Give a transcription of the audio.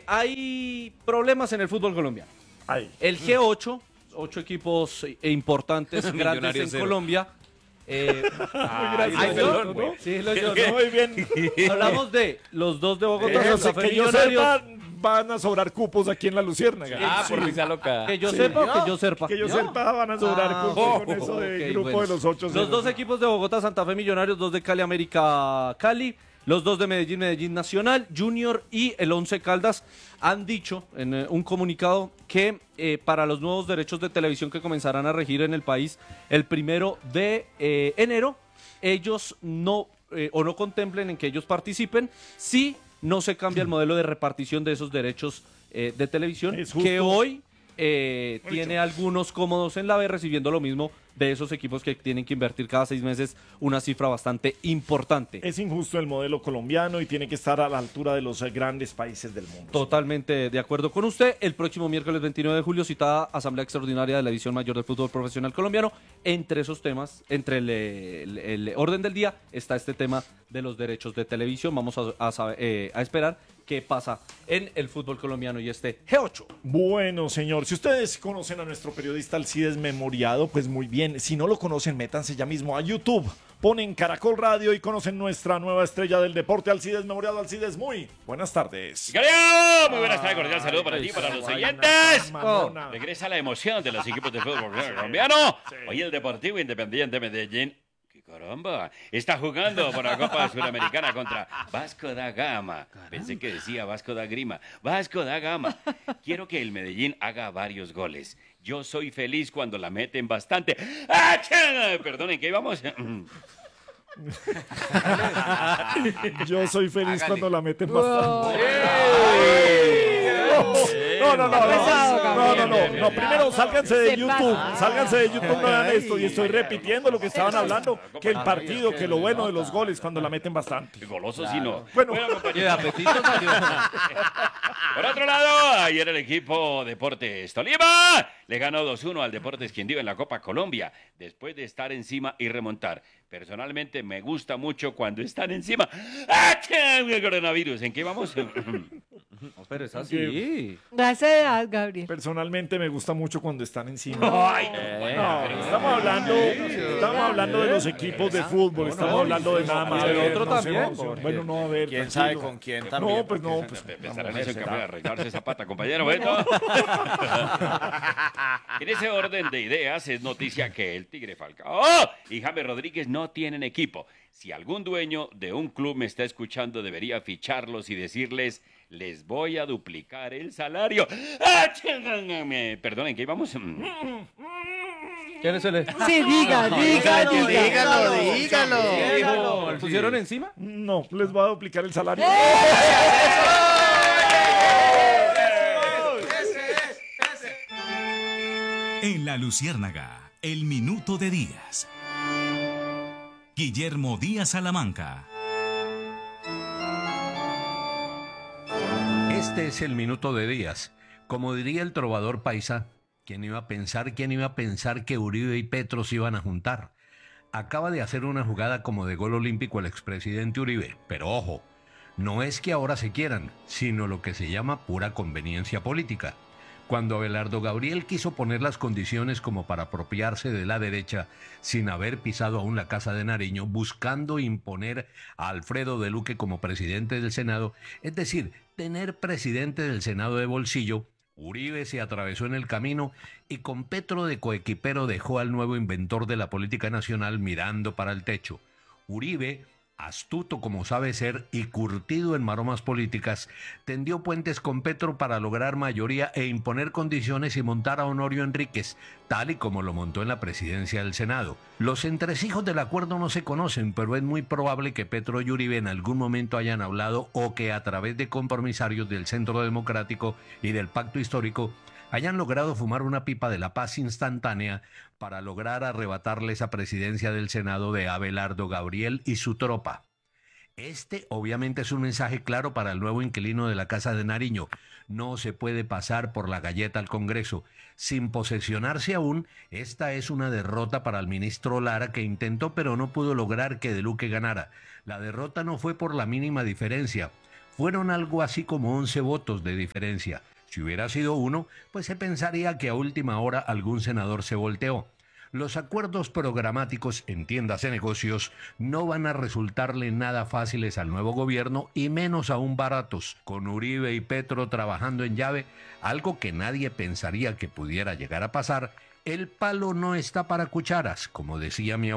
hay problemas en el fútbol colombiano. Ay. El G8, 8 equipos grandes en cero. Colombia. Gracias, ¿no? ¿no? Sí, lo yo, Que ¿no? muy bien. Hablamos de los dos de Bogotá, Santa Fe Que yo Millonarios. sepa, van a sobrar cupos aquí en la Luciérnaga. Ah, por risa loca. Que yo sepa o que yo sepa. Que yo sepa, van a sobrar cupos con eso de ok, grupo bueno. de los 8. Los dos equipos de Bogotá, Santa Fe Millonarios, 2 de Cali América Cali, los 2 de Medellín, Medellín Nacional, Junior y el Once Caldas han dicho en un comunicado que para los nuevos derechos de televisión que comenzarán a regir en el país el 1 de enero, ellos no contemplen en que ellos participen si no se cambia el modelo de repartición de esos derechos de televisión, Es justo. que hoy tiene algunos cómodos en la B recibiendo lo mismo de esos equipos que tienen que invertir cada 6 meses una cifra bastante importante. Es injusto el modelo colombiano y tiene que estar a la altura de los grandes países del mundo. Totalmente de acuerdo con usted. El próximo miércoles 29 de julio, citada Asamblea Extraordinaria de la División Mayor del Fútbol Profesional Colombiano. Entre esos temas, entre el orden del día, está este tema de los derechos de televisión. Vamos a esperar qué pasa en el fútbol colombiano y este G8. Bueno, señor, si ustedes conocen a nuestro periodista Alcides Memoriado, pues muy bien. Si no lo conocen, métanse ya mismo a YouTube. Ponen Caracol Radio y conocen nuestra nueva estrella del deporte, Alcides Memoriado. Alcides, muy buenas tardes. ¡Galeo! Muy buenas tardes, cordial saludo para ti, para los oyentes. Mamona. Regresa la emoción de los equipos de fútbol colombiano. Hoy el Deportivo Independiente Medellín. ¡Qué caramba! Está jugando por la Copa Sudamericana contra Vasco da Gama. Pensé que decía Vasco da Grima. Vasco da Gama. Quiero que el Medellín haga varios goles. Yo soy feliz cuando la meten bastante. ¡Ah, perdonen, ¿qué íbamos? Yo soy feliz cuando la meten bastante. No. Primero sálganse de YouTube. Sálganse de YouTube, no hagan esto. Y estoy repitiendo lo que estaban hablando. Que el partido, que lo bueno de los goles cuando la meten bastante. Goloso sí no. Bueno, De apetito salió. Por otro lado, ayer el equipo Deportes Tolima le ganó 2-1 al Deportes Quindío en la Copa Colombia, después de estar encima y remontar. Personalmente me gusta mucho cuando están encima. ¡Ah, el coronavirus! ¿En qué vamos? Pero es así. Da esa edad, Gabriel. personalmente me gusta mucho cuando están encima. Ay, No, estamos hablando de los equipos de fútbol, estamos hablando de nada más. y del otro no sé, también, no, porque- bueno, no, a ver. ¿Quién tranquilo. sabe con quién también? No, pues no, porque pues. pensar la en mujer eso que será. puede arreglarse esa pata, compañero. Bueno. En ese orden de ideas es noticia que el Tigre Falcao y James Rodríguez no tienen equipo. Si algún dueño de un club me está escuchando, debería ficharlos y decirles, les voy a duplicar el salario. ¡Ah, chíngame! Perdonen, ¿qué íbamos? ¿Quién es el? Sí, dígalo. Dígalo. ¿Lo pusieron encima? No, les voy a duplicar el salario. En La Luciérnaga, el minuto de Díaz. Guillermo Díaz Salamanca. Este es el minuto de Díaz. Como diría el trovador paisa, quién iba a pensar que Uribe y Petro se iban a juntar? Acaba de hacer una jugada como de gol olímpico el expresidente Uribe, pero ojo, no es que ahora se quieran, sino lo que se llama pura conveniencia política. Cuando Abelardo Gabriel quiso poner las condiciones como para apropiarse de la derecha sin haber pisado aún la Casa de Nariño, buscando imponer a Alfredo de Luque como presidente del Senado, es decir, tener presidente del Senado de bolsillo, Uribe se atravesó en el camino y con Petro de coequipero dejó al nuevo inventor de la política nacional mirando para el techo. Uribe, astuto como sabe ser y curtido en maromas políticas, tendió puentes con Petro para lograr mayoría e imponer condiciones y montar a Honorio Enríquez, tal y como lo montó en la presidencia del Senado. Los entresijos del acuerdo no se conocen, pero es muy probable que Petro y Uribe en algún momento hayan hablado o que a través de compromisarios del Centro Democrático y del Pacto Histórico hayan logrado fumar una pipa de la paz instantánea para lograr arrebatarle esa presidencia del Senado de Abelardo Gabriel y su tropa. Este obviamente es un mensaje claro para el nuevo inquilino de la Casa de Nariño. No se puede pasar por la galleta al Congreso. Sin posesionarse aún, esta es una derrota para el ministro Lara, que intentó pero no pudo lograr que De Luque ganara. La derrota no fue por la mínima diferencia. fueron algo así como 11 votos de diferencia. Si hubiera sido uno, pues se pensaría que a última hora algún senador se volteó. Los acuerdos programáticos, entiéndase negocios, no van a resultarle nada fáciles al nuevo gobierno y menos aún baratos, con Uribe y Petro trabajando en llave, algo que nadie pensaría que pudiera llegar a pasar. El palo no está para cucharas, como decía mi